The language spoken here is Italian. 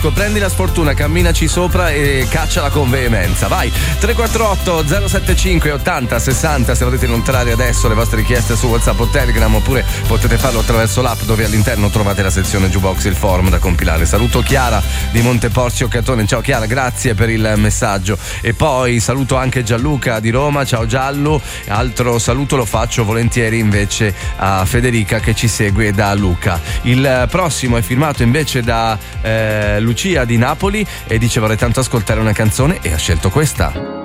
Prendi la sfortuna, camminaci sopra e cacciala con veemenza. Vai, 348 075 80 60. Se volete inoltrare adesso le vostre richieste su WhatsApp o Telegram, oppure potete farlo attraverso l'app, dove all'interno trovate la sezione Jukebox, il forum da compilare. Saluto Chiara di Monteporzio Catone. Ciao Chiara, grazie per il messaggio. E poi saluto anche Gianluca di Roma. Ciao Giallo. Altro saluto lo faccio volentieri invece a Federica che ci segue da Luca. Il prossimo è firmato invece da Lucia di Napoli e dice: vorrei tanto ascoltare una canzone, e ha scelto questa.